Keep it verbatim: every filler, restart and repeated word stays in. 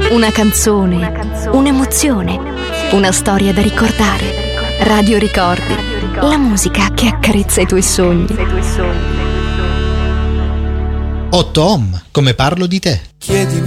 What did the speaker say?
Una canzone, un'emozione, una storia da ricordare. Radio Ricordi, la musica che accarezza i tuoi sogni. Otto Om, come parlo di te. Chiedimi